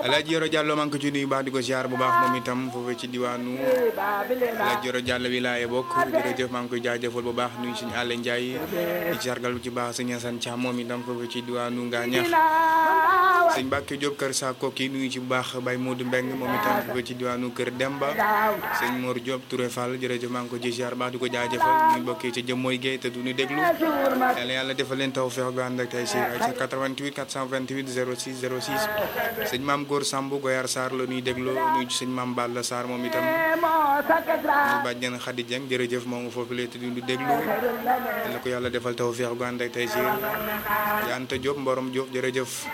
Alaaji Yoro Diallo maa ngi ko ci nuyu baax di ko ziar bu baax moom itam foofu ci diwaanu Alaaji Yoro Diallo wilaaye bokk jërëjëf maa ngi koy jaajëfal bu baax nuyu suñu Àlle Ndiaye di sargal bu ci baax sëñ Assane Thiam moom itam foofu ci diwaanu Ngaañax sëñ Mbacke Diop kër sa kokki nuyu ci bu baax Baye Modou Mbeng moom itam foofu ci diwaanu kër Demba sëñ Mor Diop Touré Fall jërëjëf maa ngi ko ci ziar baax di ko jaajëfal ñu bokkee ci jëm mooy géey te du ñu déglu yàlla defal leen tawfeex gu ànd ak tey si ay 88 428 06 06 sëñ Maam Góor Samb Goyar Sarr la ñuy dégloo nuyu ci sëñ Maam Balla Sarr moom itam ñu bàjjen Khady Dieng jërëjëf moo ngi foofu lee te du ñu déglu la ko yàlla defal tawfeex gu ànd ak tey si Anta Diop Mborom Diop jërëjëf